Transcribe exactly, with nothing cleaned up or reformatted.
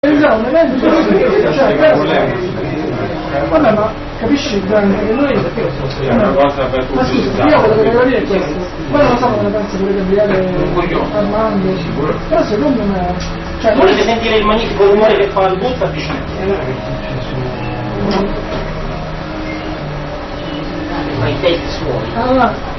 È un evento, cioè, vabbè, ma capisci veramente che noi è una cosa per tutti. Ma scusa, io quello che volevo dire è questo, poi non so come ne pensa pure Gabriele Armando, però secondo me, cioè, volete sentire il magnifico rumore che fa il bus avvicino? Fa i testi suoi. allora